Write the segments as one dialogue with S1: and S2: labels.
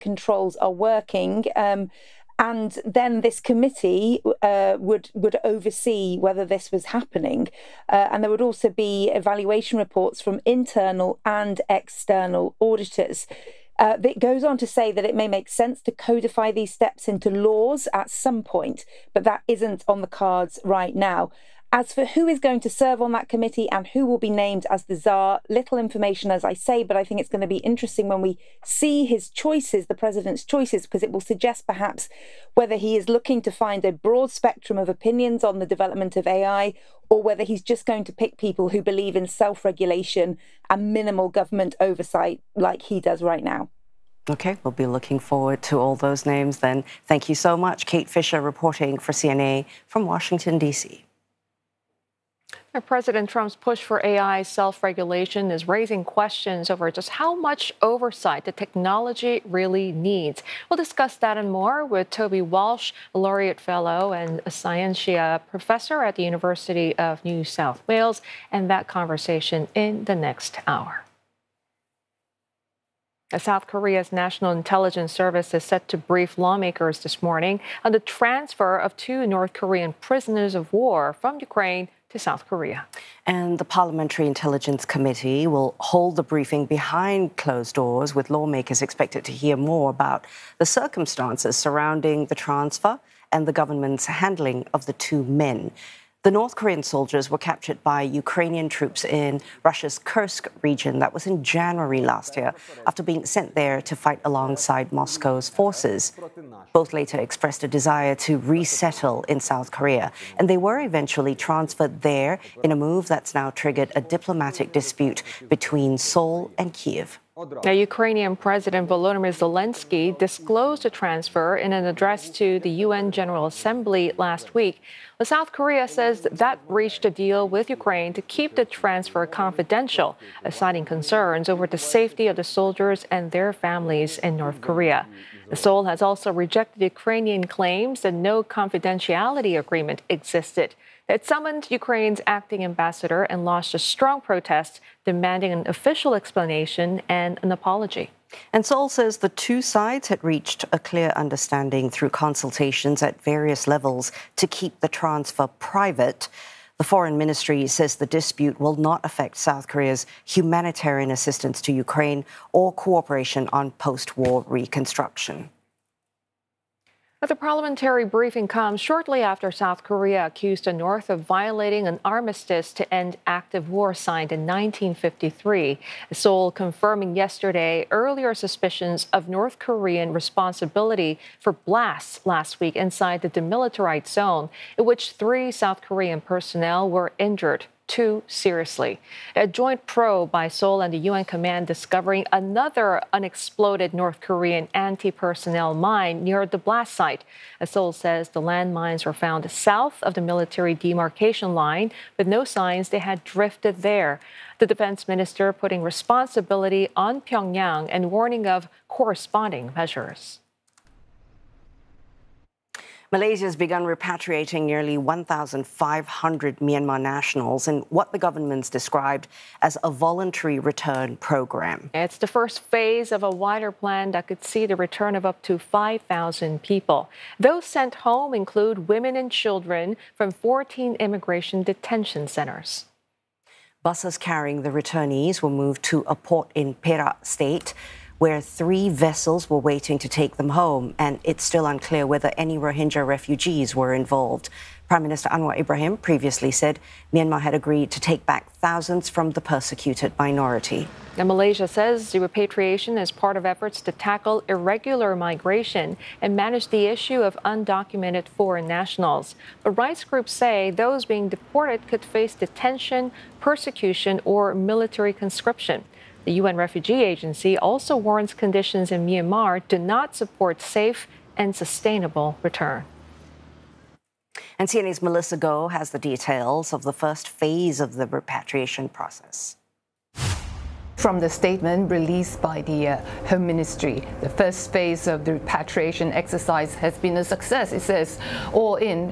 S1: controls are working. And then this committee would oversee whether this was happening. And there would also be evaluation reports from internal and external auditors. It goes on to say that it may make sense to codify these steps into laws at some point, but that isn't on the cards right now. As for who is going to serve on that committee and who will be named as the czar, little information, as I say, but I think it's going to be interesting when we see his choices, the president's choices, because it will suggest perhaps whether he is looking to find a broad spectrum of opinions on the development of AI, or whether he's just going to pick people who believe in self-regulation and minimal government oversight like he does right now.
S2: Okay, we'll be looking forward to all those names then. Thank you so much. Kate Fisher reporting for CNA from Washington, D.C.
S3: President Trump's push for AI self-regulation is raising questions over just how much oversight the technology really needs. We'll discuss that and more with Toby Walsh, a laureate fellow and a Scientia professor at the University of New South Wales, and that conversation in the next hour. South Korea's National Intelligence Service is set to brief lawmakers this morning on the transfer of 2 North Korean prisoners of war from Ukraine to South Korea.
S2: And the Parliamentary Intelligence Committee will hold the briefing behind closed doors, with lawmakers expected to hear more about the circumstances surrounding the transfer and the government's handling of the 2 men. The North Korean soldiers were captured by Ukrainian troops in Russia's Kursk region. That was in January last year, after being sent there to fight alongside Moscow's forces. Both later expressed a desire to resettle in South Korea, and they were eventually transferred there in a move that's now triggered a diplomatic dispute between Seoul and Kyiv.
S3: Now, Ukrainian President Volodymyr Zelensky disclosed the transfer in an address to the UN General Assembly last week. Well, South Korea says that reached a deal with Ukraine to keep the transfer confidential, citing concerns over the safety of the soldiers and their families in North Korea. Seoul has also rejected Ukrainian claims that no confidentiality agreement existed. It summoned Ukraine's acting ambassador and launched a strong protest demanding an official explanation and an apology.
S2: And Seoul says the 2 sides had reached a clear understanding through consultations at various levels to keep the transfer private. The Foreign Ministry says the dispute will not affect South Korea's humanitarian assistance to Ukraine or cooperation on post-war reconstruction.
S3: But the parliamentary briefing comes shortly after South Korea accused the North of violating an armistice to end active war signed in 1953. Seoul confirming yesterday earlier suspicions of North Korean responsibility for blasts last week inside the demilitarized zone, in which 3 South Korean personnel were injured, 2 seriously. A joint probe by Seoul and the UN command discovering another unexploded North Korean anti-personnel mine near the blast site. Seoul says the landmines were found south of the military demarcation line, with no signs they had drifted there. The defense minister putting responsibility on Pyongyang and warning of corresponding measures.
S2: Malaysia has begun repatriating nearly 1,500 Myanmar nationals in what the government's described as a voluntary return program.
S3: It's the first phase of a wider plan that could see the return of up to 5,000 people. Those sent home include women and children from 14 immigration detention centers.
S2: Buses carrying the returnees were moved to a port in Perak State, where 3 vessels were waiting to take them home, and it's still unclear whether any Rohingya refugees were involved. Prime Minister Anwar Ibrahim previously said Myanmar had agreed to take back thousands from the persecuted minority.
S3: And Malaysia says the repatriation is part of efforts to tackle irregular migration and manage the issue of undocumented foreign nationals. But rights groups say those being deported could face detention, persecution, or military conscription. The UN Refugee Agency also warns conditions in Myanmar do not support safe and sustainable return.
S2: And CNA's Melissa Goh has the details of the first phase of the repatriation process.
S4: From the statement released by the Home Ministry, the first phase of the repatriation exercise has been a success. It says all in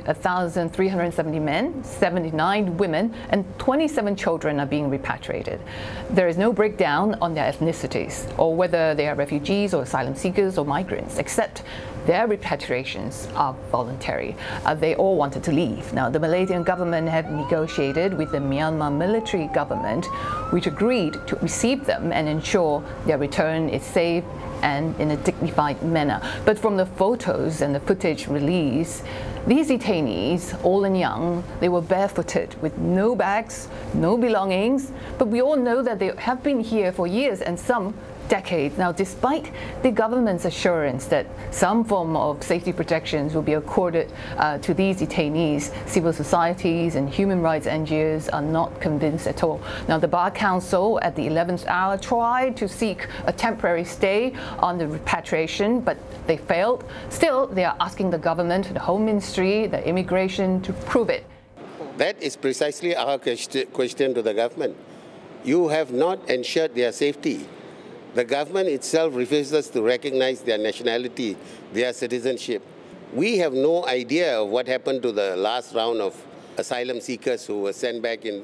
S4: 1,370 men, 79 women, and 27 children are being repatriated. There is no breakdown on their ethnicities or whether they are refugees or asylum seekers or migrants, except their repatriations are voluntary. They all wanted to leave. Now, the Malaysian government had negotiated with the Myanmar military government, which agreed to receive them and ensure their return is safe and in a dignified manner. But from the photos and the footage released, these detainees, old and young, they were barefooted with no bags, no belongings, but we all know that they have been here for years and some decades. Now, despite the government's assurance that some form of safety protections will be accorded to these detainees, civil societies and human rights NGOs are not convinced at all. Now, the Bar Council at the 11th hour tried to seek a temporary stay on the repatriation, but they failed. Still, they are asking the government, the Home Ministry, the immigration to prove it.
S5: That is precisely our question to the government. You have not ensured their safety. The government itself refuses to recognize their nationality, their citizenship. We have no idea of what happened to the last round of asylum seekers who were sent back in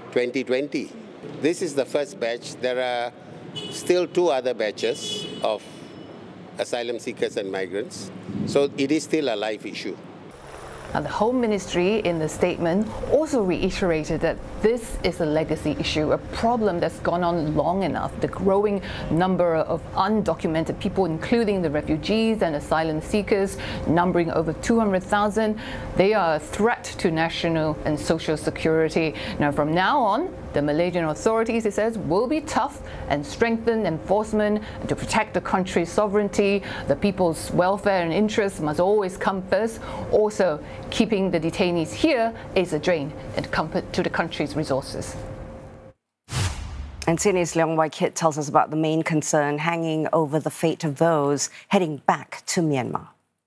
S5: 2020. This is the first batch. There are still 2 other batches of asylum seekers and migrants. So it is still a live issue.
S4: Now, the Home Ministry in the statement also reiterated that this is a legacy issue, a problem that's gone on long enough. The growing number of undocumented people, including the refugees and asylum seekers, numbering over 200,000, they are a threat to national and social security. Now, from now on, the Malaysian authorities, it says, will be tough and strengthen enforcement to protect the country's sovereignty. The people's welfare and interests must always come first. Also, keeping the detainees here is a drain to the country's resources.
S2: And CNA's Leong Wai Kit tells us about the main concern hanging over the fate of those heading back to Myanmar.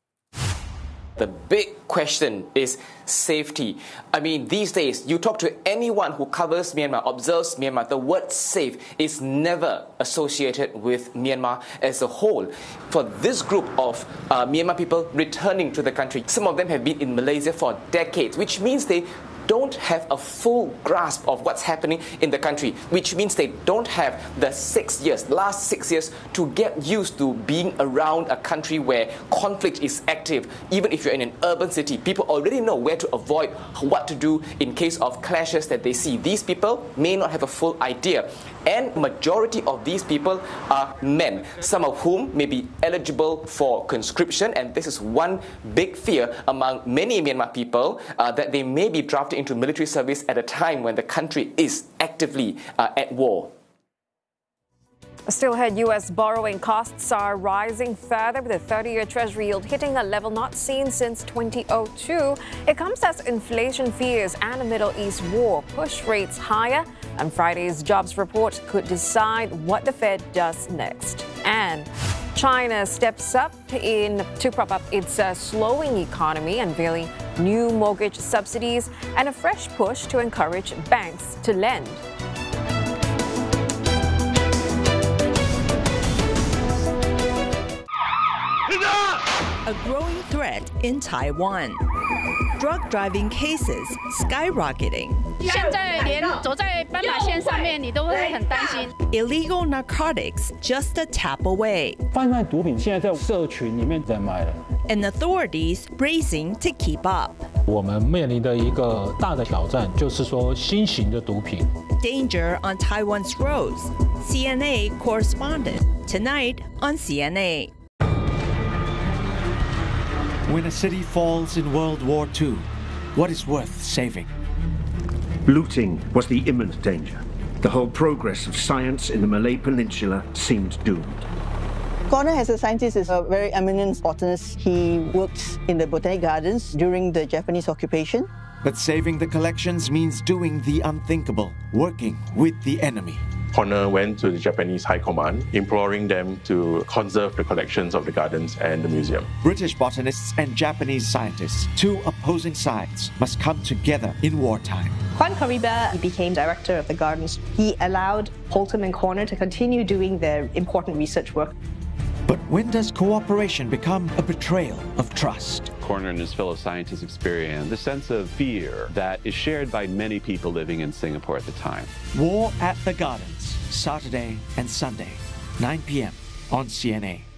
S6: The big question is safety. I mean, these days, you talk to anyone who covers Myanmar, observes Myanmar, the word safe is never associated with Myanmar as a whole. For this group of Myanmar people returning to the country, some of them have been in Malaysia for decades, which means they don't have a full grasp of what's happening in the country, which means they don't have the last 6 years to get used to being around a country where conflict is active. Even if you're in an urban city, people already know where to avoid, what to do in case of clashes that they see. These people may not have a full idea. And majority of these people are men, some of whom may be eligible for conscription, and this is one big fear among many Myanmar people, that they may be drafted into military service at a time when the country is actively at war.
S3: Still ahead, U.S. borrowing costs are rising further, with the 30-year Treasury yield hitting a level not seen since 2002. It comes as inflation fears and a Middle East war push rates higher, and Friday's jobs report could decide what the Fed does next. And China steps up to prop up its slowing economy, unveiling new mortgage subsidies and a fresh push to encourage banks to lend.
S7: A growing threat in Taiwan. Drug driving cases skyrocketing. Illegal narcotics just a tap away. And authorities racing to keep up.
S8: 我们面临的一个大的挑战就是说新型的毒品。
S7: Danger on Taiwan's roads. CNA correspondent tonight on CNA.
S9: When a city falls in World War II, what is worth saving?
S10: Looting was the imminent danger. The whole progress of science in the Malay Peninsula seemed doomed.
S11: Connor, as a scientist, is a very eminent botanist. He worked in the Botanic Gardens during the Japanese occupation.
S9: But saving the collections means doing the unthinkable, working with the enemy.
S12: Corner went to the Japanese High Command, imploring them to conserve the collections of the gardens and the museum.
S9: British botanists and Japanese scientists, two opposing sides, must come together in wartime.
S13: Juan Caribe became director of the gardens. He allowed Holtom and Corner to continue doing their important research work.
S9: But when does cooperation become a betrayal of trust?
S14: Corner and his fellow scientists experienced the sense of fear that is shared by many people living in Singapore at the time.
S9: War at the Gardens, Saturday and Sunday, 9 p.m. on CNA.